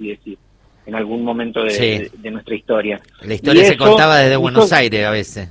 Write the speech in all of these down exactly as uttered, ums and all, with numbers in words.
así decir, en algún momento de, sí. de, de nuestra historia. La historia y se eso, contaba desde Buenos eso, Aires a veces.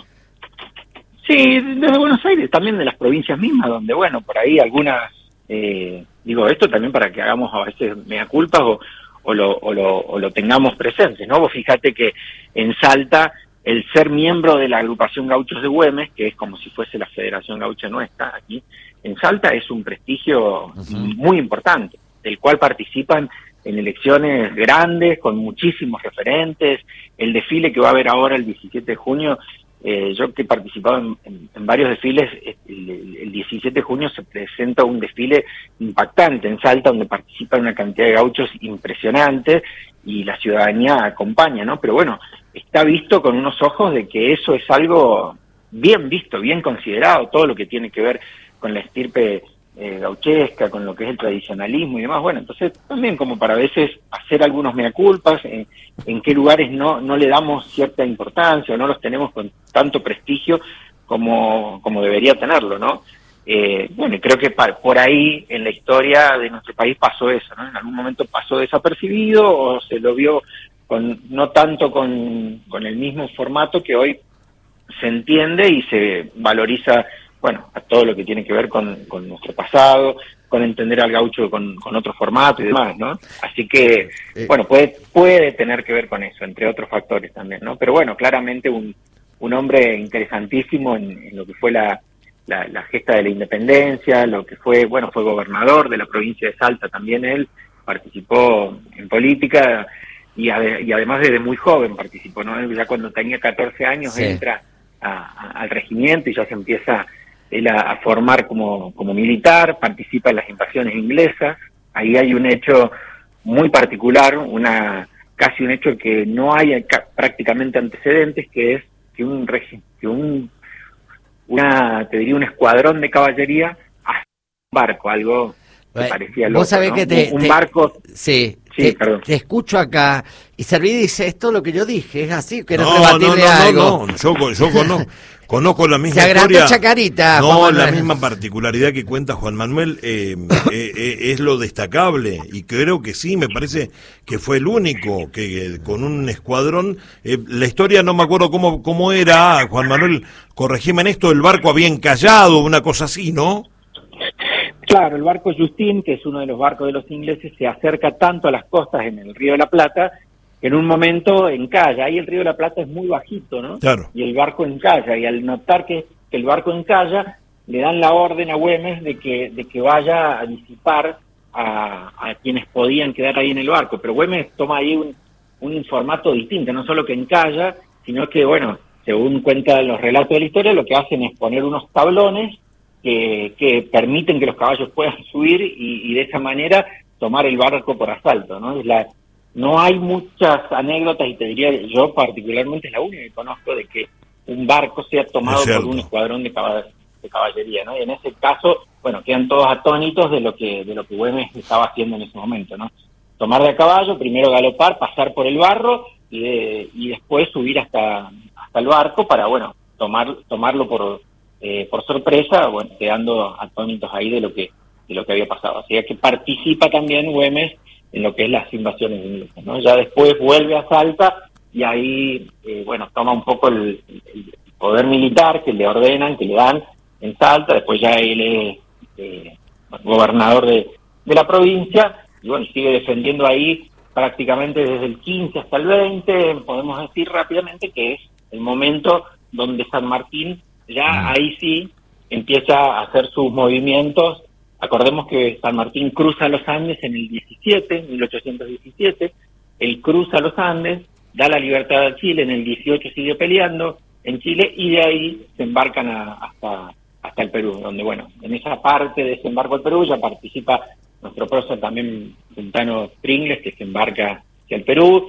Sí, desde Buenos Aires, también de las provincias mismas, donde, bueno, por ahí algunas, eh, digo, esto también para que hagamos a veces mea culpa o, o, lo, o, lo, o lo tengamos presente, ¿no? Vos fíjate que en Salta, el ser miembro de la agrupación Gauchos de Güemes, que es como si fuese la Federación Gaucha nuestra aquí, en Salta es un prestigio uh-huh. muy importante, del cual participan en elecciones grandes, con muchísimos referentes. El desfile que va a haber ahora el diecisiete de junio, eh, yo que he participado en, en, en varios desfiles, el, el diecisiete de junio se presenta un desfile impactante en Salta, donde participan una cantidad de gauchos impresionante y la ciudadanía acompaña, ¿no? Pero bueno, está visto con unos ojos de que eso es algo bien visto, bien considerado, todo lo que tiene que ver con la estirpe eh, gauchesca, con lo que es el tradicionalismo y demás. Bueno, entonces también como para a veces hacer algunos mea culpas, en, en qué lugares no no le damos cierta importancia o no los tenemos con tanto prestigio como, como debería tenerlo, ¿no? Eh, bueno, creo que pa, por ahí en la historia de nuestro país pasó eso, ¿no? En algún momento pasó desapercibido o se lo vio con no tanto con, con el mismo formato que hoy se entiende y se valoriza, bueno, a todo lo que tiene que ver con, con nuestro pasado, con entender al gaucho con, con otro formato y demás, ¿no? Así que, bueno, puede puede tener que ver con eso, entre otros factores también, ¿no? Pero bueno, claramente un, un hombre interesantísimo en, en lo que fue la, la, la gesta de la independencia, lo que fue, bueno, fue gobernador de la provincia de Salta también él, participó en política y, ade, y además desde muy joven participó, ¿no? Ya cuando tenía catorce años sí. entra a, a, al regimiento y ya se empieza él a, a formar como, como militar, participa en las invasiones inglesas. Ahí hay un hecho muy particular, una casi un hecho que no hay ca- prácticamente antecedentes, que es que un regi- que un una te diría un escuadrón de caballería hace un barco, algo que eh, parecía loco, vos sabés ¿no? que te, un, un te, barco sí, sí te, perdón te escucho acá y Serví dice esto lo que yo dije, es así, que no, no rebatirle no, no, algo. no, no, yo, yo conozco, conozco la misma Se historia. Chacarita, no, la misma particularidad que cuenta Juan Manuel eh, eh, eh, es lo destacable y creo que sí, me parece que fue el único que eh, con un escuadrón, eh, la historia no me acuerdo cómo, cómo era, Juan Manuel, corregime en esto, el barco había encallado, una cosa así, ¿no? Claro, el barco Justin, que es uno de los barcos de los ingleses, se acerca tanto a las costas en el Río de la Plata, que en un momento encalla. Ahí el Río de la Plata es muy bajito, ¿no? Claro. Y el barco encalla, y al notar que, que el barco encalla, le dan la orden a Güemes de que, de que vaya a disipar a, a quienes podían quedar ahí en el barco. Pero Güemes toma ahí un, un formato distinto, no solo que encalla, sino que, bueno, según cuentan los relatos de la historia, lo que hacen es poner unos tablones Que, que permiten que los caballos puedan subir y, y de esa manera tomar el barco por asalto, ¿no? Es la, no hay muchas anécdotas y te diría yo particularmente es la única que conozco de que un barco sea tomado por un escuadrón de, caball- de caballería, ¿no? Y en ese caso, bueno, quedan todos atónitos de lo que de lo que Güemes estaba haciendo en ese momento, ¿no? Tomar de a caballo, primero galopar, pasar por el barro y, de, y después subir hasta hasta el barco para, bueno, tomar tomarlo por Eh, por sorpresa, bueno, quedando atónitos ahí de lo que de lo que había pasado. Así que participa también Güemes en lo que es las invasiones inglesas, ¿no? Ya después vuelve a Salta y ahí, eh, bueno, toma un poco el, el poder militar que le ordenan, que le dan en Salta. Después ya él es eh, gobernador de, de la provincia y, bueno, sigue defendiendo ahí prácticamente desde el quince hasta el veinte, podemos decir rápidamente que es el momento donde San Martín ya ahí sí empieza a hacer sus movimientos. Acordemos que San Martín cruza los Andes en el diecisiete, mil ochocientos diecisiete, él cruza los Andes, da la libertad a Chile, en el dieciocho sigue peleando en Chile y de ahí se embarcan a, hasta hasta el Perú, donde, bueno, en esa parte de ese embarco al Perú ya participa nuestro prócer también, Puntano Pringles, que se embarca hacia el Perú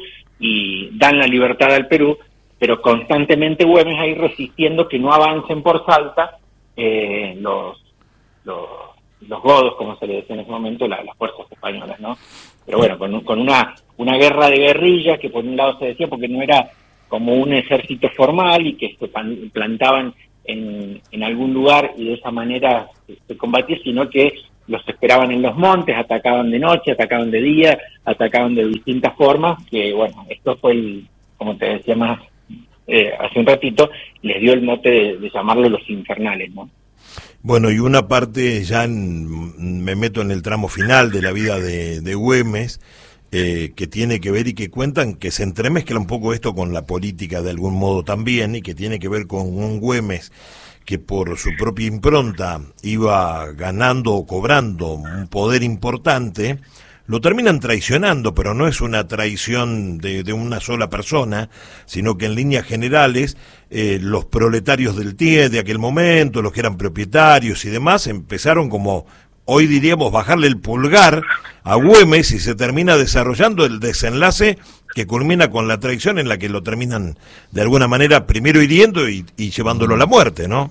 y dan la libertad al Perú, pero constantemente Güemes ahí resistiendo que no avancen por Salta eh, los, los los godos, como se le decía en ese momento, la, las fuerzas españolas, ¿no? Pero bueno, con, con una una guerra de guerrillas que por un lado se decía porque no era como un ejército formal y que se plantaban en, en algún lugar y de esa manera se combatía, sino que los esperaban en los montes, atacaban de noche, atacaban de día, atacaban de distintas formas, que bueno, esto fue, el, como te decía más eh, hace un ratito, les dio el mote de, de llamarlo los infernales, ¿no? Bueno, y una parte, ya en, me meto en el tramo final de la vida de, de Güemes, eh, que tiene que ver y que cuentan que se entremezcla un poco esto con la política de algún modo también, y que tiene que ver con un Güemes que por su propia impronta iba ganando o cobrando un poder importante. Lo terminan traicionando, pero no es una traición de, de una sola persona, sino que en líneas generales eh, los proletarios del T I E de aquel momento, los que eran propietarios y demás, empezaron como, hoy diríamos, bajarle el pulgar a Güemes, y se termina desarrollando el desenlace que culmina con la traición, en la que lo terminan de alguna manera primero hiriendo y, y llevándolo a la muerte, ¿no?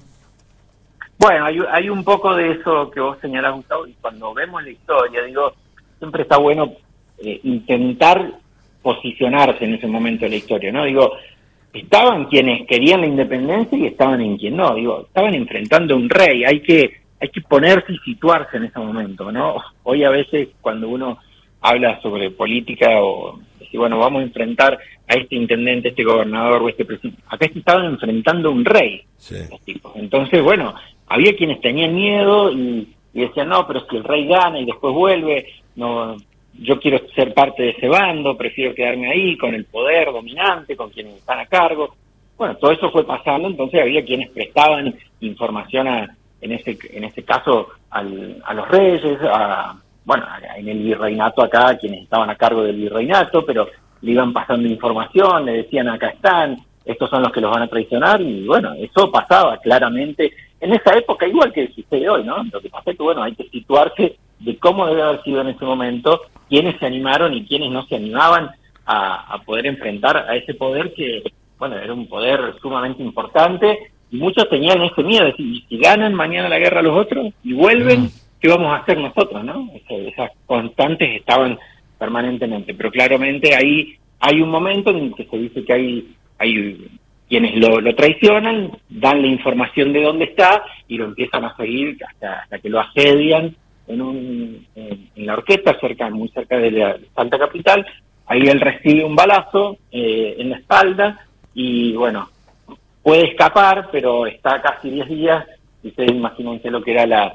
Bueno, hay, hay un poco de eso que vos señalás, Gustavo, y cuando vemos la historia, digo, siempre está bueno eh, intentar posicionarse en ese momento de la historia, ¿no? Digo, estaban quienes querían la independencia y estaban en quien no, digo, estaban enfrentando a un rey, hay que hay que ponerse y situarse en ese momento, ¿no? Hoy a veces cuando uno habla sobre política o dice, bueno, vamos a enfrentar a este intendente, este gobernador o este presidente, acá estaban enfrentando a un rey, sí, los tipos. Entonces, bueno, había quienes tenían miedo y, y decían, no, pero si el rey gana y después vuelve, no, yo quiero ser parte de ese bando, prefiero quedarme ahí con el poder dominante, con quienes están a cargo. Bueno, todo eso fue pasando, entonces había quienes prestaban información a, en ese en ese caso al, a los reyes, a, bueno, en el virreinato acá, quienes estaban a cargo del virreinato, pero le iban pasando información, le decían, acá están, estos son los que los van a traicionar, y bueno, eso pasaba claramente en esa época, igual que sucede hoy, ¿no? Lo que pasa es que, bueno, hay que situarse de cómo debe haber sido en ese momento, quiénes se animaron y quiénes no se animaban a, a poder enfrentar a ese poder que, bueno, era un poder sumamente importante, y muchos tenían ese miedo de decir, ¿y si ganan mañana la guerra los otros y vuelven, mm. qué vamos a hacer nosotros, no? Esas, esas constantes estaban permanentemente, pero claramente ahí hay un momento en el que se dice que hay hay quienes lo, lo traicionan, dan la información de dónde está y lo empiezan a seguir hasta, hasta que lo asedian en un en, en la Horqueta, cerca, muy cerca de la Santa Capital. Ahí él recibe un balazo eh, en la espalda y, bueno, puede escapar, pero está casi diez días, y ustedes imagínense lo que era la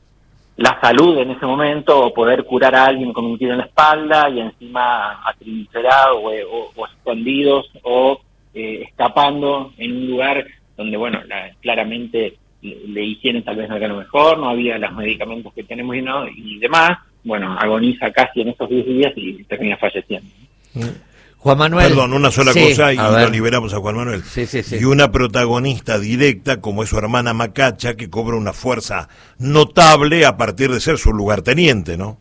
la salud en ese momento, o poder curar a alguien con un tiro en la espalda y encima atrincherado o, o, o escondidos o eh, escapando en un lugar donde, bueno, la, claramente la higiene tal vez no era lo mejor, no había los medicamentos que tenemos y, no, y demás. Bueno, agoniza casi en esos diez días y termina falleciendo. Juan Manuel. Perdón, una sola sí, cosa y lo liberamos a Juan Manuel. Sí, sí, sí. Y una protagonista directa como es su hermana Macacha, que cobra una fuerza notable a partir de ser su lugarteniente, ¿no?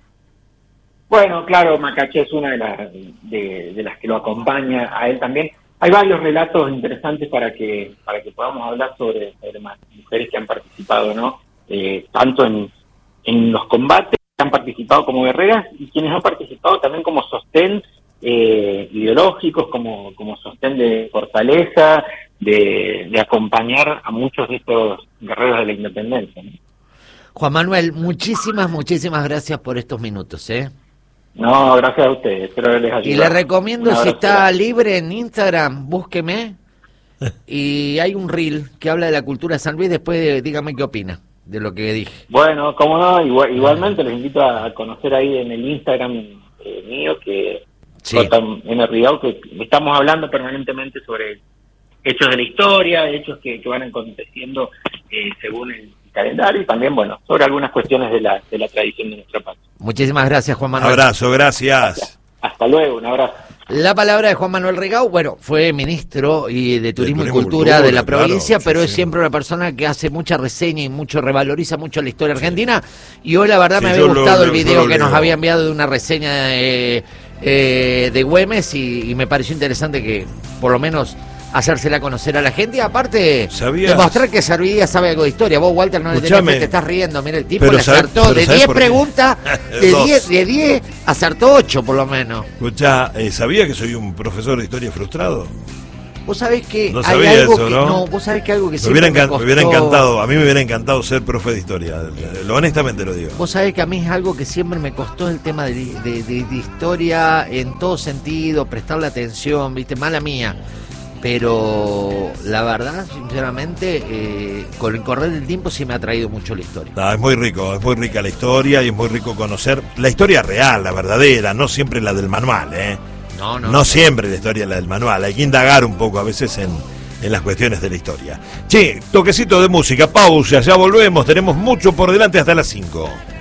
Bueno, claro, Macacha es una de las de, de las que lo acompaña a él también. Hay varios relatos interesantes para que para que podamos hablar sobre, sobre mujeres que han participado, ¿no? Eh, tanto en, en los combates, que han participado como guerreras, y quienes han participado también como sostén eh, ideológicos, como, como sostén de fortaleza, de, de acompañar a muchos de estos guerreros de la independencia, ¿no? Juan Manuel, muchísimas, muchísimas gracias por estos minutos, ¿eh? No, gracias a ustedes, espero que les ayude. Y le recomiendo, si está libre en Instagram, búsqueme, y hay un reel que habla de la cultura de San Luis, después de, dígame qué opina de lo que dije. Bueno, cómo no, igual, igualmente les invito a conocer ahí en el Instagram eh, mío, que sí. J M Rigau, que estamos hablando permanentemente sobre hechos de la historia, hechos que, que van aconteciendo eh, según el calendario, y también, bueno, sobre algunas cuestiones de la, de la tradición de nuestra patria. Muchísimas gracias, Juan Manuel. Abrazo, gracias. Hasta luego, un abrazo. La palabra de Juan Manuel Rigau, bueno, fue ministro y de Turismo, de Turismo y Cultura, Cultura de la provincia, claro, pero sí, es sí. siempre una persona que hace mucha reseña y mucho revaloriza mucho la historia argentina, sí. y hoy la verdad sí, me había gustado lo, el video que nos había enviado de una reseña de, eh, de Güemes, y, y me pareció interesante que por lo menos hacérsela conocer a la gente, y aparte ¿sabías? Demostrar que Servidia sabe algo de historia. Vos, Walter, no le tenés fe, te estás riendo, mira, el tipo le acertó de diez preguntas, de diez acertó ocho por lo menos. Escuchá, eh, ¿sabía que soy un profesor de historia frustrado? Vos sabés que no hay sabía algo eso, que, ¿no? no, vos sabés que algo que me siempre hubiera, me costó... me hubiera encantado, a mí me hubiera encantado ser profe de historia, lo, honestamente lo digo. Vos sabés que a mí es algo que siempre me costó el tema de, de, de, de historia en todo sentido, prestarle atención, viste, mala mía. Pero la verdad, sinceramente, eh, con el correr del tiempo sí me ha traído mucho la historia. No, es muy rico, es muy rica la historia y es muy rico conocer la historia real, la verdadera, no siempre la del manual, ¿eh? No, no, no, no siempre la historia la del manual, hay que indagar un poco a veces en, en las cuestiones de la historia. Che, toquecito de música, pausa, ya volvemos, tenemos mucho por delante hasta las cinco.